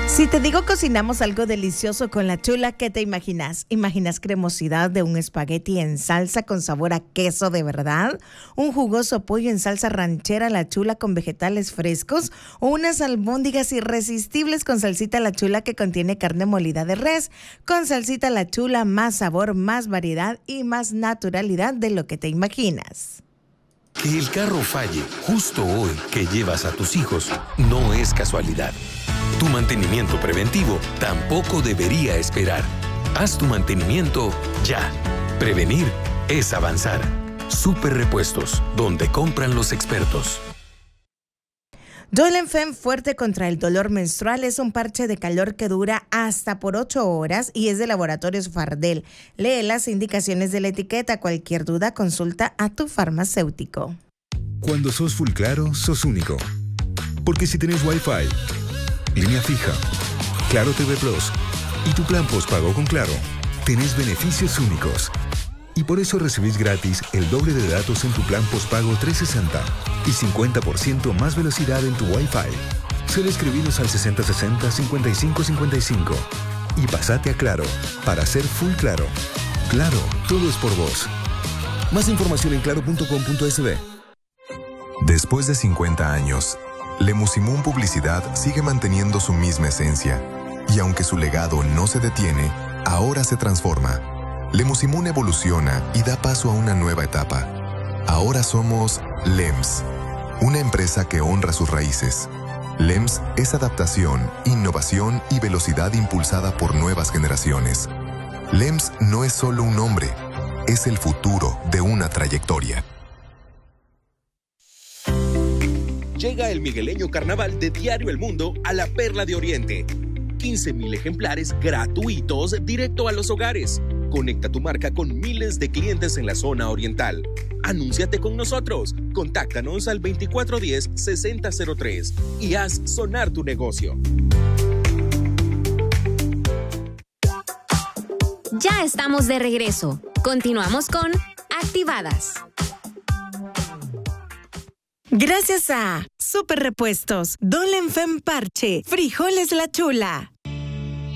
Si te digo cocinamos algo delicioso con la chula, ¿qué te imaginas? ¿Imaginas cremosidad de un espagueti en salsa con sabor a queso de verdad? ¿Un jugoso pollo en salsa ranchera a la chula con vegetales frescos? ¿O unas albóndigas irresistibles con salsita a la chula que contiene carne molida de res? Con salsita a la chula, más sabor, más variedad y más naturalidad de lo que te imaginas. Que el carro falle justo hoy que llevas a tus hijos no es casualidad. Tu mantenimiento preventivo tampoco debería esperar. Haz tu mantenimiento ya. Prevenir es avanzar. Super Repuestos, donde compran los expertos. Dolenfen Fuerte contra el dolor menstrual es un parche de calor que dura hasta por 8 horas y es de Laboratorios Fardel. Lee las indicaciones de la etiqueta. Cualquier duda, consulta a tu farmacéutico. Cuando sos full claro, sos único. Porque si tenés Wi-Fi, línea fija, Claro TV Plus y tu plan postpago con Claro, tenés beneficios únicos. Y por eso recibís gratis el doble de datos en tu plan postpago 360 y 50% más velocidad en tu Wi-Fi. Solo escribinos al 6060-5555 y pasate a Claro para ser full claro. Claro, todo es por vos. Más información en claro.com.sb. Después de 50 años, Lemusimún Publicidad sigue manteniendo su misma esencia. Y aunque su legado no se detiene, ahora se transforma. Lemusimún evoluciona y da paso a una nueva etapa. Ahora somos LEMS, una empresa que honra sus raíces. LEMS es adaptación, innovación y velocidad impulsada por nuevas generaciones. LEMS no es solo un nombre, es el futuro de una trayectoria. Llega el migueleño carnaval de Diario El Mundo a la Perla de Oriente. 15,000 ejemplares gratuitos directo a los hogares. Conecta tu marca con miles de clientes en la zona oriental. Anúnciate con nosotros. Contáctanos al 2410-6003 y haz sonar tu negocio. Ya estamos de regreso. Continuamos con Activadas. Gracias a Super Repuestos, Dolenfen Parche, Frijoles La Chula.